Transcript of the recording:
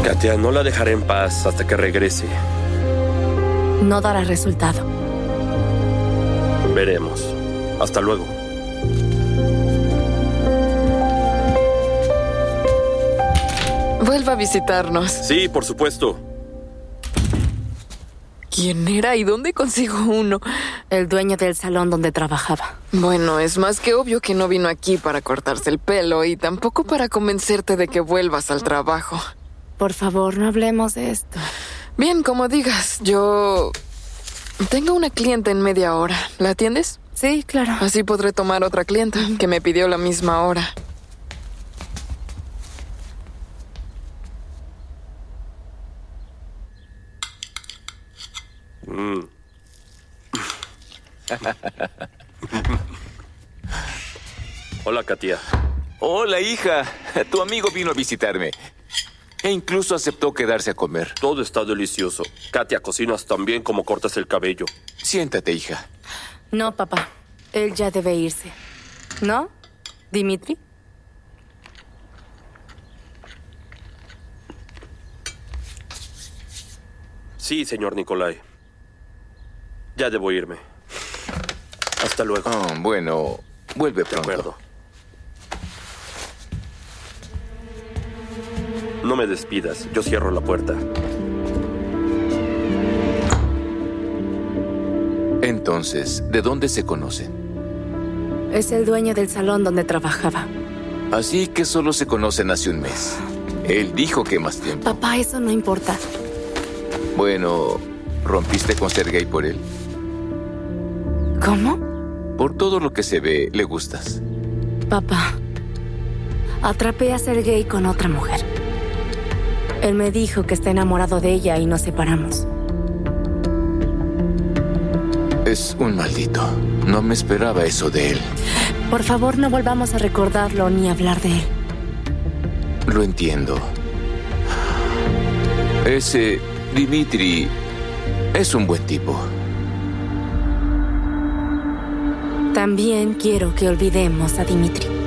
Katia, no la dejaré en paz hasta que regrese. No dará resultado. Veremos. Hasta luego. Vuelva a visitarnos. Sí, por supuesto. ¿Quién era y dónde consigo uno? El dueño del salón donde trabajaba. Bueno, es más que obvio que no vino aquí para cortarse el pelo y tampoco para convencerte de que vuelvas al trabajo. Por favor, no hablemos de esto. Bien, como digas, yo tengo una clienta en media hora. ¿La atiendes? Sí, claro. Así podré tomar otra clienta que me pidió la misma hora. Hola, Katia. Hola, hija. Tu amigo vino a visitarme. E incluso aceptó quedarse a comer. Todo está delicioso. Katia, cocinas tan bien como cortas el cabello. Siéntate, hija. No, papá. Él ya debe irse. ¿No, Dimitri? Sí, señor Nikolai. Ya debo irme. Hasta luego. Bueno, vuelve De pronto. acuerdo. No me despidas. Yo cierro la puerta. Entonces, ¿de dónde se conocen? Es el dueño del salón donde trabajaba. Así que solo se conocen hace un mes. Él dijo que más tiempo. Papá, eso no importa. Bueno, ¿rompiste con ser gay por él? ¿Cómo? Por todo lo que se ve, le gustas. Papá, atrapé a ser gay con otra mujer. Él me dijo que está enamorado de ella y nos separamos. Es un maldito. No me esperaba eso de él. Por favor, no volvamos a recordarlo ni hablar de él. Lo entiendo. Ese Dimitri es un buen tipo. También quiero que olvidemos a Dimitri.